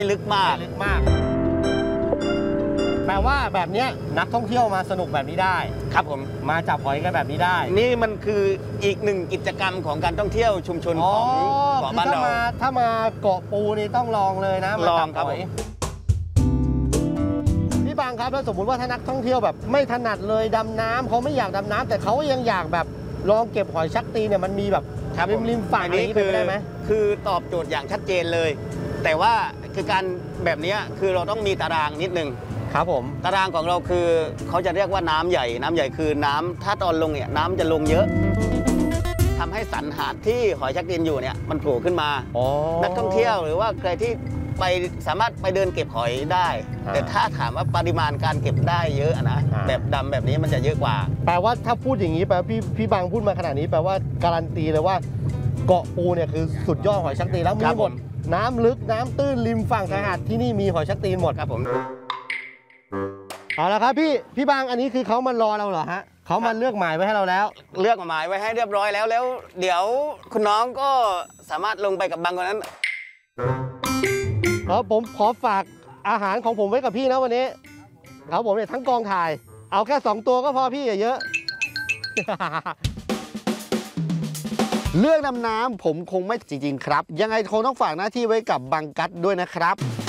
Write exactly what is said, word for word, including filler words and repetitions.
ลึกมากลึกมากแปลว่าแบบนี้นักท่องเที่ยวมาสนุกแบบนี้ได้ครับผมมาจับหอยกันแบบนี้ได้นี่มันคืออีกหนึ่งกิจกรรมของการท่องเที่ยวชุมชนของของบ้านเราถ้ามาถ้ามาเกาะปูนี่ต้องลองเลยนะมาจับหอยพี่บางครับแล้วสมมุติว่าถ้านักท่องเที่ยวแบบไม่ถนัดเลยดำน้ำเขาไม่อยากดำน้ำแต่เขายังอยากแบบลองเก็บหอยชักตีเนี่ยมันมีแบบริมริมฝั่งนี้เป็นไปได้ไหมคือตอบโจทย์อย่างชัดเจนเลยแต่ว่าคือการแบบนี้คือเราต้องมีตารางนิดนึงครับผมตารางของเราคือเขาจะเรียกว่าน้ำใหญ่น้ำใหญ่คือน้ำถ้าตอนลงเนี่ยน้ำจะลงเยอะทำให้สันหาดที่หอยชักตีนอยู่เนี่ยมันโผล่ขึ้นมานักท่องเที่ยวหรือว่าใครที่ไปสามารถไปเดินเก็บหอยได้แต่ถ้าถามว่าปริมาณการเก็บได้เยอะนะแบบดำแบบนี้มันจะเยอะกว่าแปลว่าถ้าพูดอย่างนี้แปลว่าพี่พี่บางพูดมาขนาดนี้แปลว่าการันตีเลยว่าเกาะปูเนี่ยคือสุดยอดหอยชักตีนแล้วมีหมดน้ำลึกน้ำตื้นริมฝั่งชายหาดที่นี่มีหอยชักตีนหมดครับผมเอาละครับพี่พี่บางอันนี้คือเขามารอเราเหรอฮะเขามาเลือกหมายไว้ให้เราแล้วเลือกหมายไว้ให้เรียบร้อยแล้วแล้วเดี๋ยวคุณน้องก็สามารถลงไปกับบางคนนั้นครับผมขอฝากอาหารของผมไว้กับพี่นะวันนี้ครับผมเนี่ยทั้งกองถ่ายเอาแค่สองตัวก็พอพี่อย่าเยอะ เรื่องดำน้ำผมคงไม่จริงๆครับยังไงคงต้องฝากหน้าที่ไว้กับบังกัสด้วยนะครับ